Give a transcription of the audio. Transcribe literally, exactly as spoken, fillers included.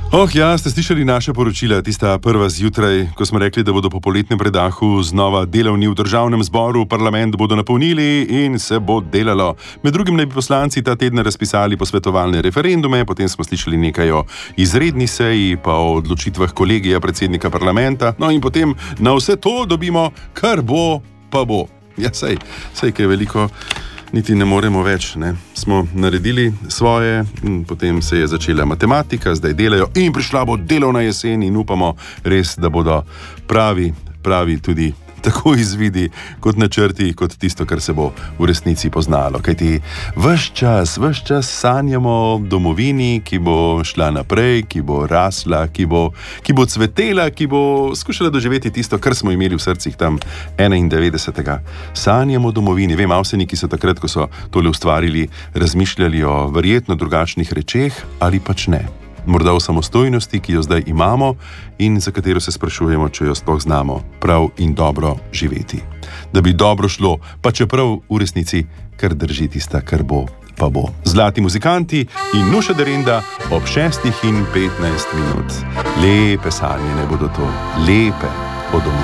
Oh, ja, ste slišali naše poročila, tista prva zjutraj, ko smo rekli, da bodo po poletnem predahu znova delavni v državnem zboru, parlament bodo napolnili in se bo delalo. Med drugim naj bi poslanci ta teden razpisali posvetovalne referendume, potem smo slišali nekaj o izredni seji, pa o odločitvah kolegija predsednika parlamenta, no in potem na vse to dobimo, kar bo, pa bo. Ja, sej, sej, kaj je veliko... Niti ne moremo več, ne. Smo naredili svoje, potem se je začela matematika, zdaj delajo in prišla bo delovna jesen in upamo res, da bodo pravi, pravi tudi tako izvidi kot načrti, kot tisto, kar se bo v resnici poznalo. Kajti ves čas, ves čas sanjamo o domovini, ki bo šla naprej, ki bo rasla, ki bo, ki bo cvetela, ki bo skušala doživeti tisto, kar smo imeli v srcih tam enaindevetdesetega. Sanjamo o domovini. Vem, Avseniki so takrat, ko so tole ustvarili, razmišljali o verjetno drugačnih rečeh ali pač ne. Morda o samostojnosti, ki jo zdaj imamo in za katero se sprašujemo, če jo sploh znamo prav in dobro živeti. Da bi dobro šlo, pa čeprav v resnici kar drži tista, kar bo, pa bo. Zlati muzikanti in Nuša Derenda ob šestih in petnajst minut. Lepe sanje ne bodo to, lepe o domovini.